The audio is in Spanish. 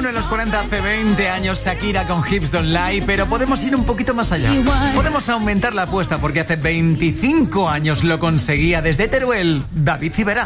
1 en los 40 hace 20 años Shakira con Hips Don't Lie, pero podemos ir un poquito más allá. Podemos aumentar la apuesta porque hace 25 años lo conseguía desde Teruel David Civera.